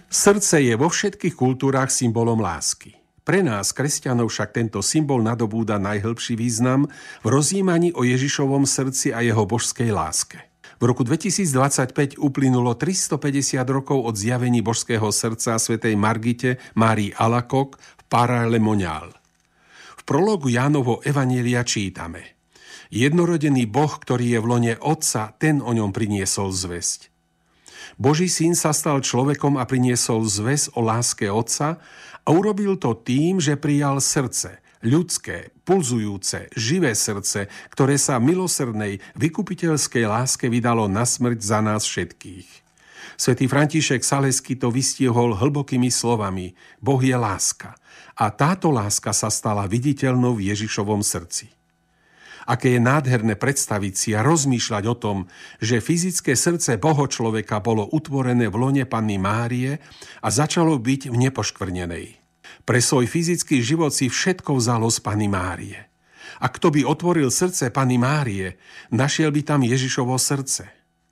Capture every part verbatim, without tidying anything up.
Srdce je vo všetkých kultúrách symbolom lásky. Pre nás, kresťanov, však tento symbol nadobúda najhlbší význam v rozjímaní o Ježišovom srdci a jeho božskej láske. V roku dvetisícdvadsaťpäť uplynulo tristopäťdesiat rokov od zjavení božského srdca svätej Margite Márii Alacoque v Paray-le-Monial. V prologu Jánovho evanjelia čítame: Jednorodený Boh, ktorý je v lone Otca, ten o ňom priniesol zvesť. Boží syn sa stal človekom a priniesol zvesť o láske Otca a urobil to tým, že prijal srdce, ľudské, pulzujúce, živé srdce, ktoré sa milosrdnej, vykupiteľskej láske vydalo na smrť za nás všetkých. Svätý František Saleský to vystihol hlbokými slovami: Boh je láska a táto láska sa stala viditeľnou v Ježišovom srdci. Aké je nádherné predstaviť si a rozmýšľať o tom, že fyzické srdce Boho človeka bolo utvorené v lone Panny Márie a začalo byť v nepoškvrnenej. Pre svoj fyzický život si všetko vzalo z Panny Márie. A kto by otvoril srdce Panny Márie, našiel by tam Ježišovo srdce.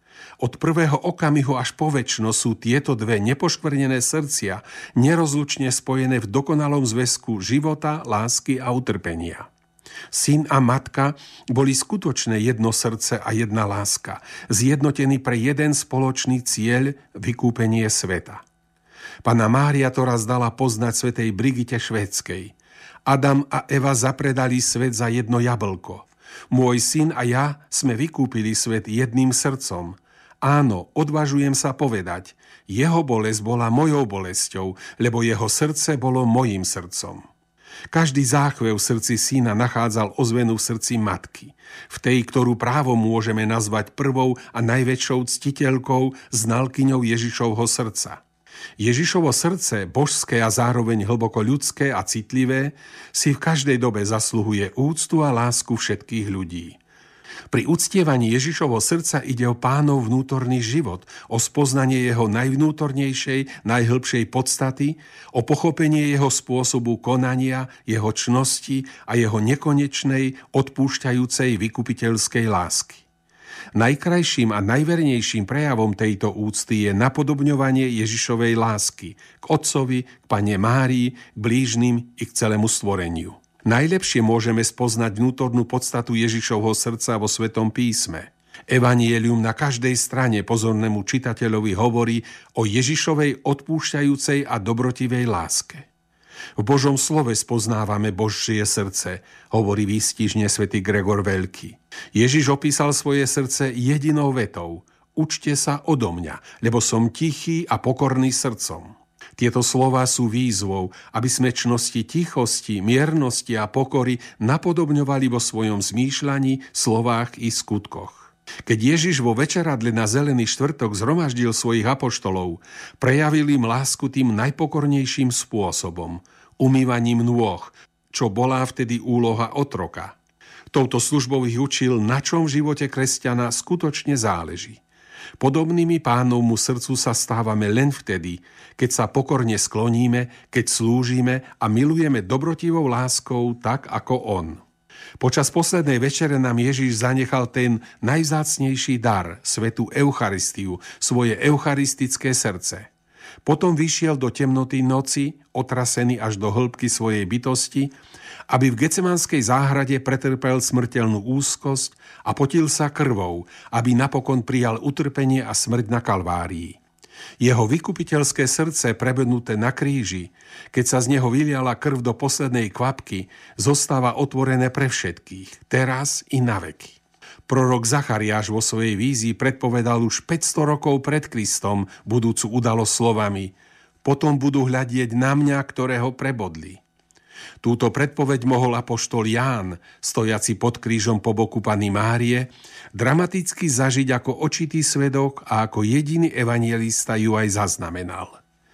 Od prvého okamihu až po večnosť sú tieto dve nepoškvrnené srdcia nerozlučne spojené v dokonalom zväzku života, lásky a utrpenia. Syn a matka boli skutočné jedno srdce a jedna láska, zjednotení pre jeden spoločný cieľ, vykúpenie sveta. Panna Mária to raz dala poznať svätej Brigite Švédskej. Adam a Eva zapredali svet za jedno jablko. Môj syn a ja sme vykúpili svet jedným srdcom. Áno, odvažujem sa povedať, jeho bolesť bola mojou bolesťou, lebo jeho srdce bolo mojím srdcom. Každý záchvev v srdci syna nachádzal ozvenu v srdci matky, v tej, ktorú právom môžeme nazvať prvou a najväčšou ctiteľkou, znalkyňou Ježišovho srdca. Ježišovo srdce, božské a zároveň hlboko ľudské a citlivé, si v každej dobe zasluhuje úctu a lásku všetkých ľudí. Pri uctievaní Ježišovho srdca ide o Pánov vnútorný život, o spoznanie jeho najvnútornejšej, najhlbšej podstaty, o pochopenie jeho spôsobu konania, jeho čnosti a jeho nekonečnej, odpúšťajúcej vykupiteľskej lásky. Najkrajším a najvernejším prejavom tejto úcty je napodobňovanie Ježišovej lásky k Otcovi, k Panne Márii, k blížnym i k celému stvoreniu. Najlepšie môžeme spoznať vnútornú podstatu Ježišovho srdca vo Svetom písme. Evanjelium na každej strane pozornému čitateľovi hovorí o Ježišovej odpúšťajúcej a dobrotivej láske. V Božom slove spoznávame Božie srdce, hovorí výstižne svätý Gregor Veľký. Ježiš opísal svoje srdce jedinou vetou: Učte sa odo mňa, lebo som tichý a pokorný srdcom. Tieto slová sú výzvou, aby sme čnosti tichosti, miernosti a pokory napodobňovali vo svojom zmýšľaní, slovách i skutkoch. Keď Ježiš vo večeradle na Zelený štvrtok zhromaždil svojich apoštolov, prejavil im lásku tým najpokornejším spôsobom, umývaním nôh, čo bola vtedy úloha otroka. Touto službou ich učil, na čom v živote kresťana skutočne záleží. Podobnými Pánovmu srdcu sa stávame len vtedy, keď sa pokorne skloníme, keď slúžime a milujeme dobrotivou láskou tak, ako On. Počas poslednej večere nám Ježiš zanechal ten najvzácnejší dar, svätú Eucharistiu, svoje eucharistické srdce. Potom vyšiel do temnoty noci, otrasený až do hĺbky svojej bytosti, aby v Getsemanskej záhrade pretrpel smrteľnú úzkosť a potil sa krvou, aby napokon prijal utrpenie a smrť na Kalvárii. Jeho vykupiteľské srdce, prebednuté na kríži, keď sa z neho vyliala krv do poslednej kvapky, zostáva otvorené pre všetkých, teraz i na veky. Prorok Zachariáš vo svojej vízii predpovedal už päťsto rokov pred Kristom budúcu udalosť slovami: Potom budú hľadieť na mňa, ktorého prebodli. Túto predpoveď mohol apoštol Ján, stojaci pod krížom po boku Panny Márie, dramaticky zažiť ako očitý svedok a ako jediný evanjelista ju aj zaznamenal.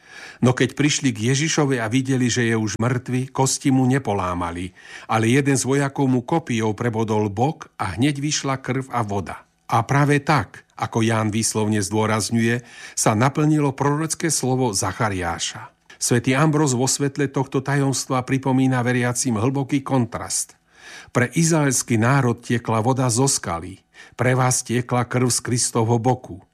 No keď prišli k Ježišovi a videli, že je už mŕtvy, kosti mu nepolámali, ale jeden z vojakov mu kopijou prebodol bok a hneď vyšla krv a voda. A práve tak, ako Ján výslovne zdôrazňuje, sa naplnilo prorocké slovo Zachariáša. Svätý Ambroz vo svetle tohto tajomstva pripomína veriacim hlboký kontrast. Pre izraelský národ tiekla voda zo skaly, pre vás tiekla krv z Kristovho boku.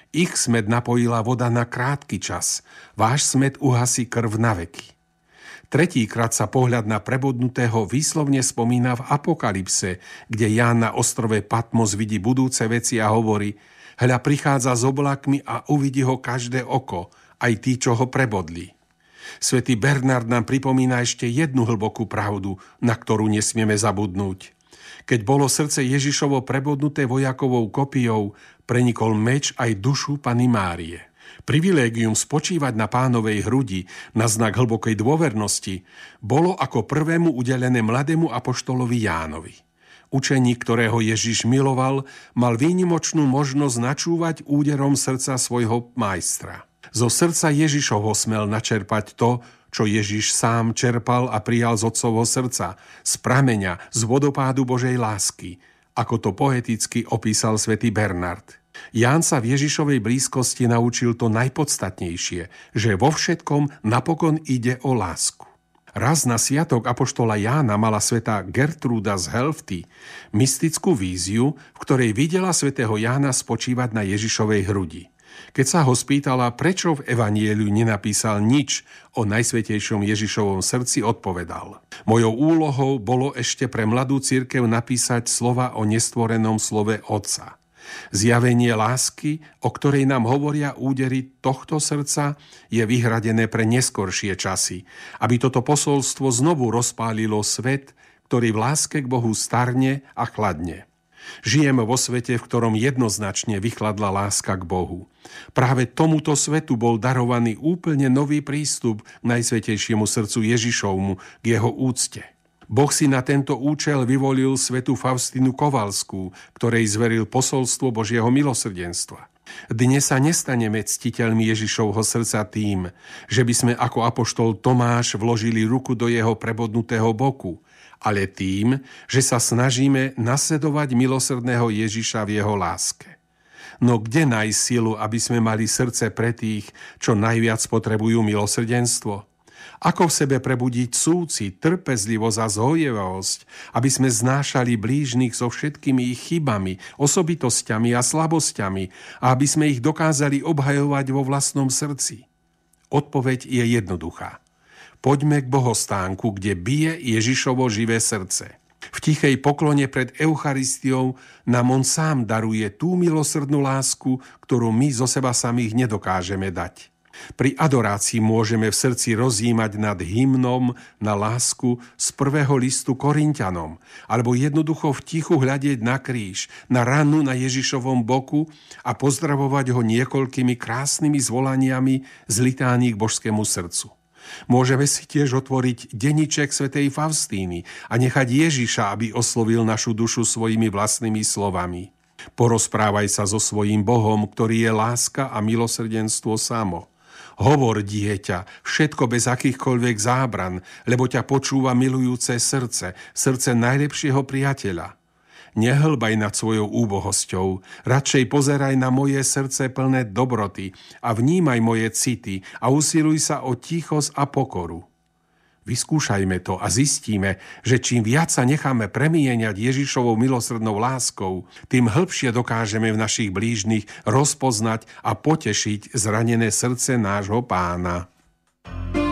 Ich smäd napojila voda na krátky čas, váš smäd uhasí krv na veky. Tretíkrát sa pohľad na prebodnutého výslovne spomína v Apokalypse, kde Ján na ostrove Patmos vidí budúce veci a hovorí: hľa, prichádza s oblakmi a uvidí ho každé oko, aj tí, čo ho prebodli. Svätý Bernard nám pripomína ešte jednu hlbokú pravdu, na ktorú nesmieme zabudnúť. Keď bolo srdce Ježišovo prebodnuté vojakovou kopijou, prenikol meč aj dušu Panny Márie. Privilégium spočívať na Pánovej hrudi na znak hlbokej dôvernosti bolo ako prvému udelené mladému apoštolovi Jánovi. Učeník, ktorého Ježiš miloval, mal výnimočnú možnosť načúvať úderom srdca svojho majstra. Zo srdca Ježišovho smel načerpať to, čo Ježiš sám čerpal a prijal z otcovho srdca, z prameňa, z vodopádu Božej lásky, ako to poeticky opísal svätý Bernard. Ján sa v Ježišovej blízkosti naučil to najpodstatnejšie, že vo všetkom napokon ide o lásku. Raz na sviatok apoštola Jána mala svätá Gertrúda z Helfty mystickú víziu, v ktorej videla svätého Jána spočívať na Ježišovej hrudi. Keď sa ho spýtala, prečo v Evanjeliu nenapísal nič o najsvätejšom Ježišovom srdci, odpovedal: mojou úlohou bolo ešte pre mladú cirkev napísať slova o nestvorenom slove Otca. Zjavenie lásky, o ktorej nám hovoria údery tohto srdca, je vyhradené pre neskoršie časy, aby toto posolstvo znovu rozpálilo svet, ktorý v láske k Bohu starne a chladne. Žijeme vo svete, v ktorom jednoznačne vychladla láska k Bohu. Práve tomuto svetu bol darovaný úplne nový prístup k najsvätejšiemu srdcu Ježišovmu, k jeho úcte. Boh si na tento účel vyvolil svätú Faustinu Kovalskú, ktorej zveril posolstvo Božieho milosrdenstva. Dnes sa nestaneme ctiteľmi Ježišovho srdca tým, že by sme ako apoštol Tomáš vložili ruku do jeho prebodnutého boku, ale tým, že sa snažíme nasledovať milosrdného Ježiša v jeho láske. No kde nájsť silu, aby sme mali srdce pre tých, čo najviac potrebujú milosrdenstvo? Ako v sebe prebudiť súcit, trpezlivosť a zhojevosť, aby sme znášali blížnych so všetkými ich chybami, osobitosťami a slabosťami a aby sme ich dokázali obhajovať vo vlastnom srdci? Odpoveď je jednoduchá. Poďme k bohostánku, kde bije Ježišovo živé srdce. V tichej poklone pred Eucharistiou nám on sám daruje tú milosrdnú lásku, ktorú my zo seba samých nedokážeme dať. Pri adorácii môžeme v srdci rozjímať nad hymnom na lásku z prvého listu Korinťanom, alebo jednoducho v tichu hľadieť na kríž, na ranu na Ježišovom boku a pozdravovať ho niekoľkými krásnymi zvolaniami z litánií k božskému srdcu. Môžeme si tiež otvoriť deniček svätej Faustíny a nechať Ježiša, aby oslovil našu dušu svojimi vlastnými slovami. Porozprávaj sa so svojím Bohom, ktorý je láska a milosrdenstvo samo. Hovor, dieťa, všetko bez akýchkoľvek zábran, lebo ťa počúva milujúce srdce, srdce najlepšieho priateľa. Nehlbaj nad svojou úbohosťou, radšej pozeraj na moje srdce plné dobroty a vnímaj moje city a usiluj sa o tichosť a pokoru. Vyskúšajme to a zistíme, že čím viac sa necháme premieňať Ježišovou milosrdnou láskou, tým hĺbšie dokážeme v našich blížnych rozpoznať a potešiť zranené srdce nášho Pána.